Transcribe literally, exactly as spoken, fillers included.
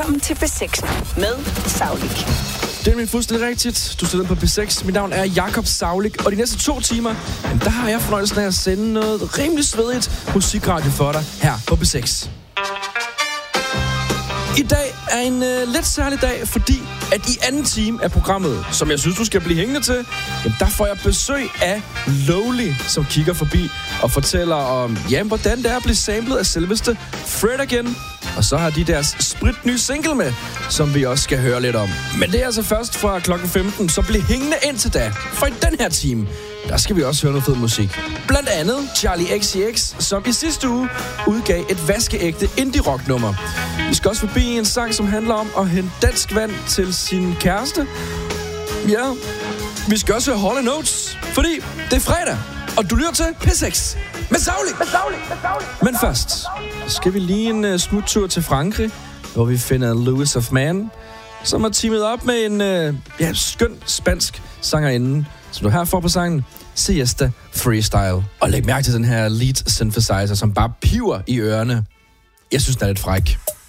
Velkommen til B seks med Saulik. Det er nemlig fuldstændig rigtigt. Du sidder på B seks. Mit navn er Jakob Saulik, og de næste to timer, jamen, der har jeg fornøjelsen af at sende noget rimelig svedigt musikradio for dig her på B seks. I dag er en øh, lidt særlig dag, fordi at i anden time af programmet, som jeg synes, du skal blive hængende til, jamen, der får jeg besøg af Lowly, som kigger forbi og fortæller om, jamen, hvordan det er at blive samlet af selveste Fred Again. Og så har de deres spritnye single med, som vi også skal høre lidt om. Men det er altså først fra klokken femten, så bliv hængende indtil da. For i den her time, der skal vi også høre noget fed musik. Blandt andet Charlie X C X, som i sidste uge udgav et vaskeægte indie-rock-nummer. Vi skal også forbi en sang, som handler om at hente dansk vand til sin kæreste. Ja, vi skal også høre Hall and Oates, fordi det er fredag, og du lytter til P seks med Saulik. Men først skal vi lige en uh, smuttur til Frankrig, hvor vi finder Louis of Man, som har teamet op med en uh, ja, skøn spansk sangerinde, som du her får på sangen Siesta Freestyle. Og læg mærke til den her lead synthesizer, som bare piver i ørerne. Jeg synes, den er lidt fræk.